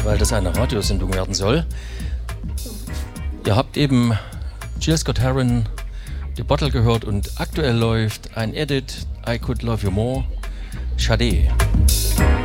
weil das eine Radiosendung werden soll. Ihr habt eben Gil Scott-Heron, The Bottle gehört und aktuell läuft ein Edit, I Could Love You More, Sade.